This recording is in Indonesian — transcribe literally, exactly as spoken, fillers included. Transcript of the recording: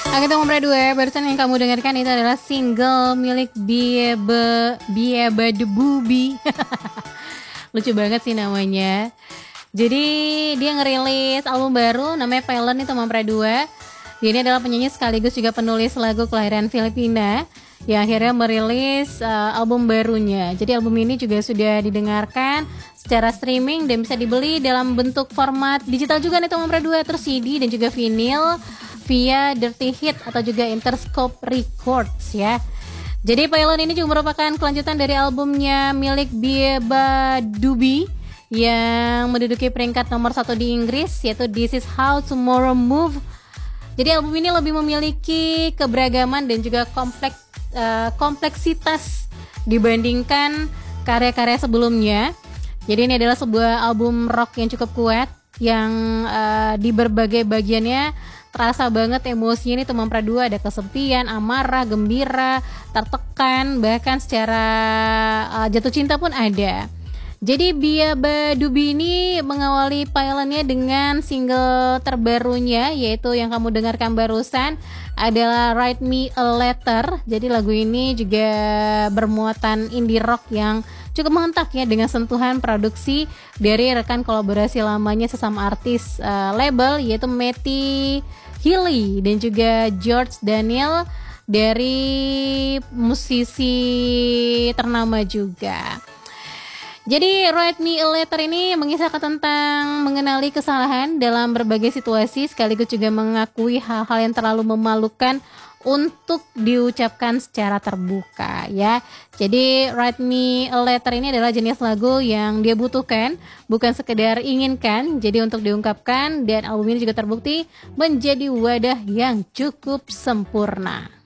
Oke teman dua, barusan yang kamu dengarkan itu adalah single milik Biebe Biebe The Bubi. Lucu banget sih namanya. Jadi dia ngerilis album baru namanya Pelen itu teman dua. Dia ini adalah penyanyi sekaligus juga penulis lagu kelahiran Filipina yang akhirnya merilis uh, album barunya. Jadi album ini juga sudah didengarkan secara streaming dan bisa dibeli dalam bentuk format digital juga nih teman dua, terus C D dan juga vinyl via Dirty Hit atau juga Interscope Records ya. Jadi Pelen ini juga merupakan kelanjutan dari albumnya milik Bieba Dubi yang menduduki peringkat nomor satu di Inggris, yaitu This Is How Tomorrow Move. Jadi album ini lebih memiliki keberagaman dan juga kompleks uh, kompleksitas dibandingkan karya-karya sebelumnya. Jadi ini adalah sebuah album rock yang cukup kuat yang uh, di berbagai bagiannya terasa banget emosinya nih teman dua, ada kesepian, amarah, gembira, tertekan, bahkan secara uh, jatuh cinta pun ada. Jadi Bieba Dubi ini mengawali Pelennya dengan single terbarunya, yaitu yang kamu dengarkan barusan adalah Write Me a Letter. Jadi lagu ini juga bermuatan indie rock yang cukup menghentak ya, dengan sentuhan produksi dari rekan kolaborasi lamanya sesama artis uh, label, yaitu Matty Healy dan juga George Daniel dari musisi ternama juga. Jadi Write Me a Letter ini mengisahkan tentang mengenali kesalahan dalam berbagai situasi, sekaligus juga mengakui hal-hal yang terlalu memalukan untuk diucapkan secara terbuka ya. Jadi Write Me a Letter ini adalah jenis lagu yang dia butuhkan, bukan sekedar inginkan, jadi untuk diungkapkan, dan album ini juga terbukti menjadi wadah yang cukup sempurna.